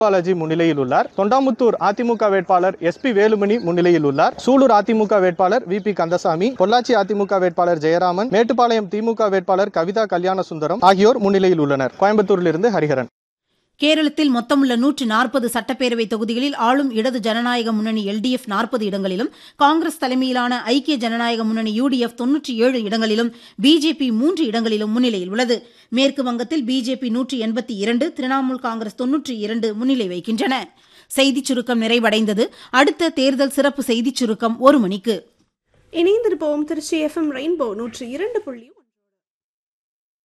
பாலாஜி முன்னிலையில் உள்ளார். தொண்டாமுத்தூர் அதிமுக வேட்பாளர் SP வேலுமணி முன்னிலையில் உள்ளார். சூலூர் அதிமுக வேட்பாளர் VP கந்தசாமி, பொள்ளாச்சி அதிமுக வேட்பாளர் ஜெயராமன், மேட்டுப்பாளையம் திமுக வேட்பாளர் கவிதா கல்யாண சுந்தரம் ஆகியோர் முன்னிலையில் உள்ளனர். கோயம்புத்தூரிலிருந்து ஹரிஹரன். கேரளத்தில் மொத்தமுள்ள 140 சட்டப்பேரவை தொகுதிகளில் ஆளும் இடது ஜனநாயக முன்னணி LDF 40 இடங்களிலும், காங்கிரஸ் தலைமையிலான ஐக்கிய ஜனநாயக முன்னணி UDF 97 இடங்களிலும், BJP 3 இடங்களிலும் முன்னிலையில் உள்ளது. மேற்கு வங்கத்தில் BJP 182, திரிணாமுல் காங்கிரஸ் 92 முன்னிலை வைக்கின்றன. செய்திச் சுருக்கம் நிறைவடைந்தது. அடுத்த தேர்தல் சிறப்பு செய்திச் சுருக்கம் 1 மணிக்கு. இணைந்திருப்போம் திருச்சி FM ரெயின்போ 102.1.